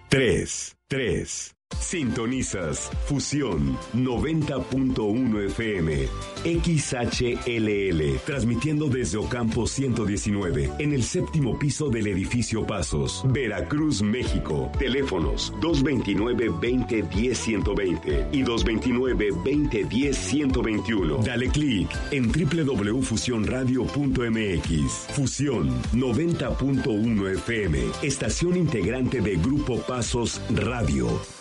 3. Sintonizas Fusión 90.1 FM XHLL, transmitiendo desde Ocampo 119 en el séptimo piso del edificio Pasos, Veracruz, México. Teléfonos 229-2010-120 y 229-2010-121. Dale clic en www.fusionradio.mx. Fusión 90.1 FM, estación integrante de Grupo Pasos Radio.